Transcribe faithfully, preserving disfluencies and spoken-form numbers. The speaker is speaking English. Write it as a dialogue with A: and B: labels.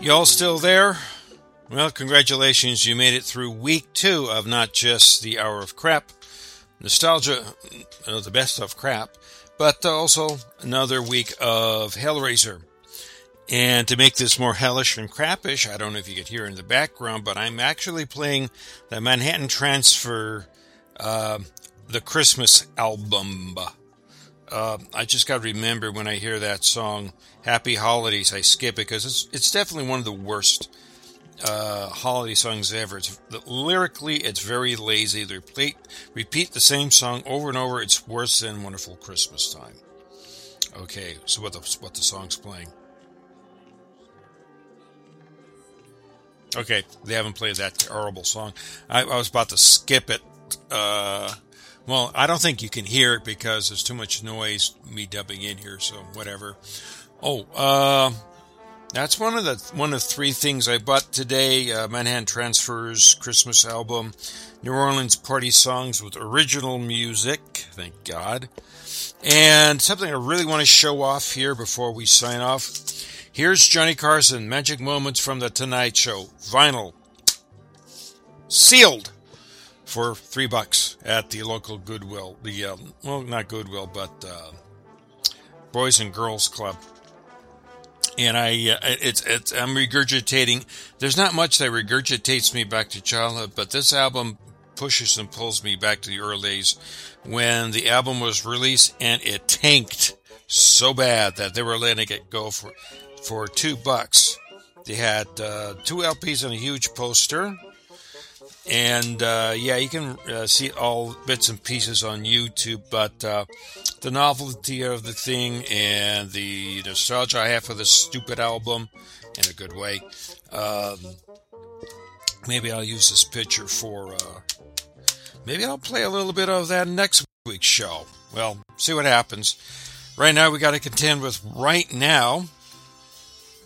A: Y'all still there? Well, congratulations, you made it through week two of not just the Hour of Crap, nostalgia, uh, the best of crap, but also another week of Hellraiser. And to make this more hellish and crappish, I don't know if you could hear in the background, but I'm actually playing the Manhattan Transfer, uh, the Christmas album. Uh, I just got to remember when I hear that song, Happy Holidays, I skip it because it's, it's definitely one of the worst uh, holiday songs ever. It's, lyrically, it's very lazy. They repeat, repeat the same song over and over. It's worse than Wonderful Christmas Time. Okay, so what the, what the song's playing. Okay, they haven't played that terrible song. I, I was about to skip it. Uh, well, I don't think you can hear it because there's too much noise, me dubbing in here, so whatever. Oh, uh, that's one of the one of three things I bought today. Uh, Manhattan Transfer's Christmas album, New Orleans Party Songs with original music, thank God. And something I really want to show off here before we sign off. Here's Johnny Carson, Magic Moments from the Tonight Show, vinyl, sealed, for three bucks at the local Goodwill. The uh, well, not Goodwill, but uh, Boys and Girls Club. And I, uh, it's, it's, I'm regurgitating. There's not much that regurgitates me back to childhood, but this album pushes and pulls me back to the early days when the album was released and it tanked so bad that they were letting it go for for two bucks. They had uh, two L Ps and a huge poster. And, uh, yeah, you can uh, see all bits and pieces on YouTube, but uh, the novelty of the thing and the nostalgia I have for this stupid album, in a good way, um, maybe I'll use this picture for, uh, maybe I'll play a little bit of that next week's show. Well, see what happens. Right now, we got to contend with Right Now